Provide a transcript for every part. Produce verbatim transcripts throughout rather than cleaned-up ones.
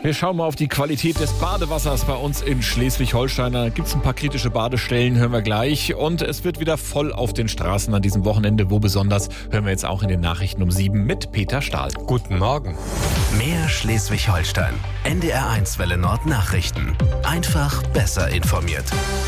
Wir schauen mal auf die Qualität des Badewassers bei uns in Schleswig-Holstein. Da gibt es ein paar kritische Badestellen, hören wir gleich. Und es wird wieder voll auf den Straßen an diesem Wochenende. Wo besonders, hören wir jetzt auch in den Nachrichten um sieben mit Peter Stahl. Guten Morgen. Mehr Schleswig-Holstein. N D R eins Welle Nord Nachrichten. Einfach besser informiert.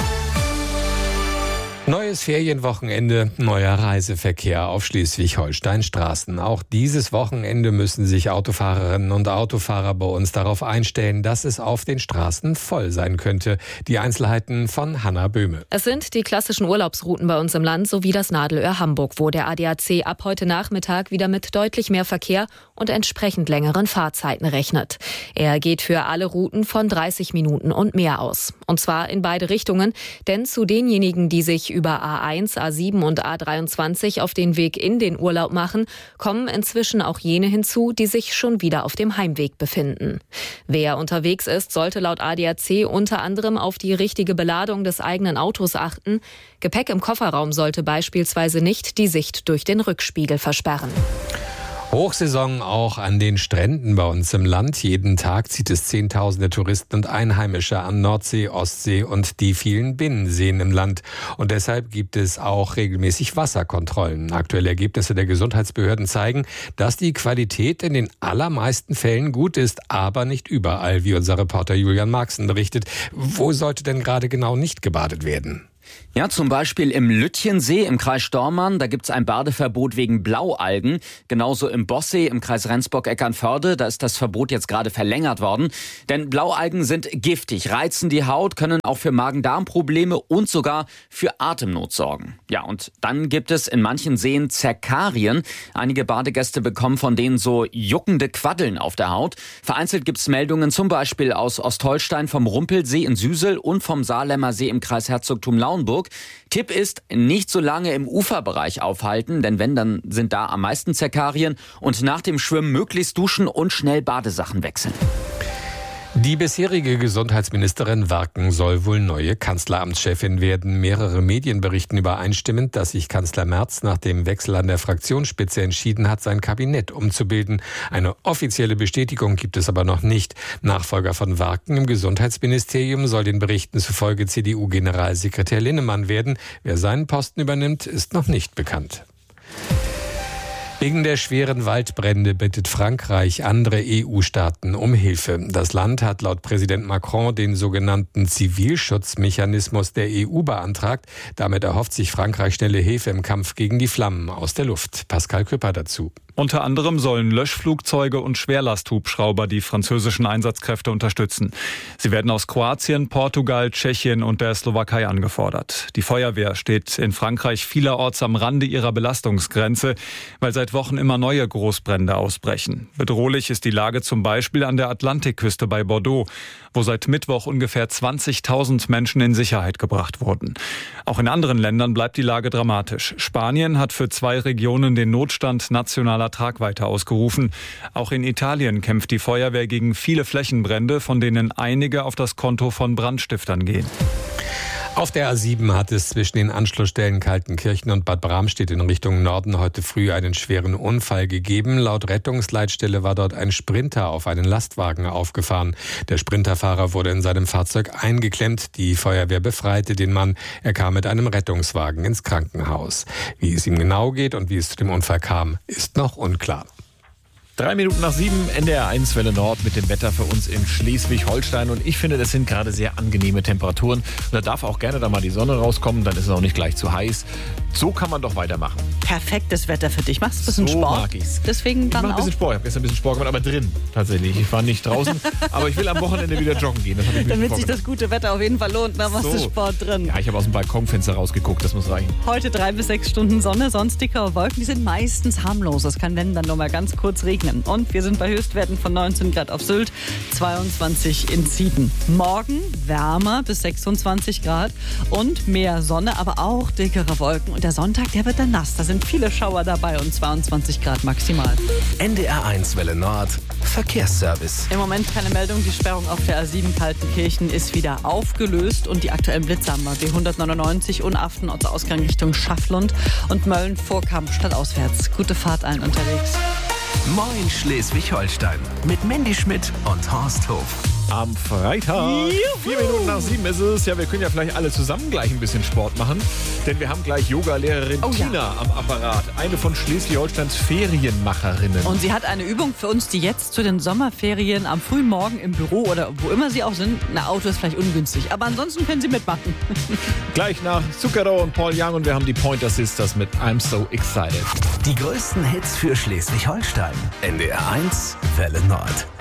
Neues Ferienwochenende, neuer Reiseverkehr auf Schleswig-Holstein-Straßen. Auch dieses Wochenende müssen sich Autofahrerinnen und Autofahrer bei uns darauf einstellen, dass es auf den Straßen voll sein könnte. Die Einzelheiten von Hanna Böhme. Es sind die klassischen Urlaubsrouten bei uns im Land sowie das Nadelöhr Hamburg, wo der A D A C ab heute Nachmittag wieder mit deutlich mehr Verkehr und entsprechend längeren Fahrzeiten rechnet. Er geht für alle Routen von dreißig Minuten und mehr aus. Und zwar in beide Richtungen, denn zu denjenigen, die sich über A eins, A sieben und A dreiundzwanzig auf den Weg in den Urlaub machen, kommen inzwischen auch jene hinzu, die sich schon wieder auf dem Heimweg befinden. Wer unterwegs ist, sollte laut A D A C unter anderem auf die richtige Beladung des eigenen Autos achten. Gepäck im Kofferraum sollte beispielsweise nicht die Sicht durch den Rückspiegel versperren. Hochsaison auch an den Stränden bei uns im Land. Jeden Tag zieht es Zehntausende Touristen und Einheimische an Nordsee, Ostsee und die vielen Binnenseen im Land. Und deshalb gibt es auch regelmäßig Wasserkontrollen. Aktuelle Ergebnisse der Gesundheitsbehörden zeigen, dass die Qualität in den allermeisten Fällen gut ist, aber nicht überall, wie unser Reporter Julian Marxen berichtet. Wo sollte denn gerade genau nicht gebadet werden? Ja, zum Beispiel im Lütchensee im Kreis Stormarn, da gibt's ein Badeverbot wegen Blaualgen. Genauso im Bossee im Kreis Rendsburg-Eckernförde, da ist das Verbot jetzt gerade verlängert worden. Denn Blaualgen sind giftig, reizen die Haut, können auch für Magen-Darm-Probleme und sogar für Atemnot sorgen. Ja, und dann gibt es in manchen Seen Zerkarien. Einige Badegäste bekommen von denen so juckende Quaddeln auf der Haut. Vereinzelt gibt's Meldungen zum Beispiel aus Ostholstein vom Rumpelsee in Süsel und vom Saarlemmer See im Kreis Herzogtum Lauenburg. Tipp ist, nicht so lange im Uferbereich aufhalten, denn wenn, dann sind da am meisten Zerkarien, und nach dem Schwimmen möglichst duschen und schnell Badesachen wechseln. Die bisherige Gesundheitsministerin Warken soll wohl neue Kanzleramtschefin werden. Mehrere Medien berichten übereinstimmend, dass sich Kanzler Merz nach dem Wechsel an der Fraktionsspitze entschieden hat, sein Kabinett umzubilden. Eine offizielle Bestätigung gibt es aber noch nicht. Nachfolger von Warken im Gesundheitsministerium soll den Berichten zufolge C D U-Generalsekretär Linnemann werden. Wer seinen Posten übernimmt, ist noch nicht bekannt. Wegen der schweren Waldbrände bittet Frankreich andere E U-Staaten um Hilfe. Das Land hat laut Präsident Macron den sogenannten Zivilschutzmechanismus der E U beantragt. Damit erhofft sich Frankreich schnelle Hilfe im Kampf gegen die Flammen aus der Luft. Pascal Küpper dazu. Unter anderem sollen Löschflugzeuge und Schwerlasthubschrauber die französischen Einsatzkräfte unterstützen. Sie werden aus Kroatien, Portugal, Tschechien und der Slowakei angefordert. Die Feuerwehr steht in Frankreich vielerorts am Rande ihrer Belastungsgrenze, weil seit Wochen immer neue Großbrände ausbrechen. Bedrohlich ist die Lage zum Beispiel an der Atlantikküste bei Bordeaux, wo seit Mittwoch ungefähr zwanzigtausend Menschen in Sicherheit gebracht wurden. Auch in anderen Ländern bleibt die Lage dramatisch. Spanien hat für zwei Regionen den Notstand nationaler Tragweite ausgerufen. Auch in Italien kämpft die Feuerwehr gegen viele Flächenbrände, von denen einige auf das Konto von Brandstiftern gehen. Auf der A sieben hat es zwischen den Anschlussstellen Kaltenkirchen und Bad Bramstedt in Richtung Norden heute früh einen schweren Unfall gegeben. Laut Rettungsleitstelle war dort ein Sprinter auf einen Lastwagen aufgefahren. Der Sprinterfahrer wurde in seinem Fahrzeug eingeklemmt. Die Feuerwehr befreite den Mann. Er kam mit einem Rettungswagen ins Krankenhaus. Wie es ihm genau geht und wie es zu dem Unfall kam, ist noch unklar. Drei Minuten nach sieben, N D R eins Welle Nord mit dem Wetter für uns in Schleswig-Holstein. Und ich finde, das sind gerade sehr angenehme Temperaturen. Und da darf auch gerne da mal die Sonne rauskommen, dann ist es auch nicht gleich zu heiß. So kann man doch weitermachen. Perfektes Wetter für dich. Machst du ein bisschen so Sport? Mag ich's. Deswegen dann ich mache ein bisschen auch. Sport. Ich habe gestern ein bisschen Sport gemacht, aber drin tatsächlich. Ich war nicht draußen, aber ich will am Wochenende wieder joggen gehen. Das ich Damit sich das gute Wetter auf jeden Fall lohnt, dann machst so. du Sport drin. Ja, ich habe aus dem Balkonfenster rausgeguckt, das muss reichen. Heute drei bis sechs Stunden Sonne, sonst dickere Wolken. Die sind meistens harmlos. Es kann, wenn, dann nur mal ganz kurz regnen. Und wir sind bei Höchstwerten von neunzehn Grad auf Sylt, zweiundzwanzig in Sieden. Morgen wärmer bis sechsundzwanzig Grad und mehr Sonne, aber auch dickere Wolken. Und der Sonntag, der wird dann nass. Da sind viele Schauer dabei und zweiundzwanzig Grad maximal. N D R eins Welle Nord, Verkehrsservice. Im Moment keine Meldung. Die Sperrung auf der A sieben Kaltenkirchen ist wieder aufgelöst. Und die aktuellen Blitze haben wir. B hundertneunundneunzig Unaften, Ausgang Richtung Schafflund und Mölln Vorkamp stadtauswärts. Gute Fahrt allen unterwegs. Moin Schleswig-Holstein mit Mandy Schmidt und Horst Hof. Am Freitag, Juhu. vier Minuten nach sieben ist es. Ja, wir können ja vielleicht alle zusammen gleich ein bisschen Sport machen, denn wir haben gleich Yoga-Lehrerin oh, Tina ja. am Apparat. Eine von Schleswig-Holsteins Ferienmacherinnen. Und sie hat eine Übung für uns, die jetzt zu den Sommerferien am frühen Morgen im Büro oder wo immer sie auch sind, na, Auto ist vielleicht ungünstig, aber ansonsten können sie mitmachen. Gleich nach Zucchero und Paul Young und wir haben die Pointer Sisters mit I'm So Excited. Die größten Hits für Schleswig-Holstein. N D R eins Welle Nord.